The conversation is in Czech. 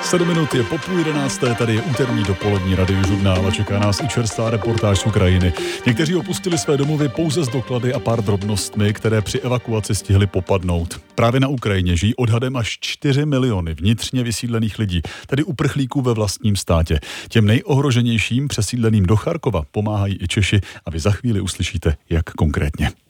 7 minut je po 10:30, tady je úterní dopolední radiožurnál a čeká nás i čerstvá reportáž z Ukrajiny. Někteří opustili své domovy pouze s doklady a pár drobnostmi, které při evakuaci stihli popadnout. Právě na Ukrajině žijí odhadem až 4 miliony vnitřně vysídlených lidí, tedy uprchlíků ve vlastním státě. Těm nejohroženějším přesídleným do Charkova pomáhají i Češi a vy za chvíli uslyšíte, jak konkrétně.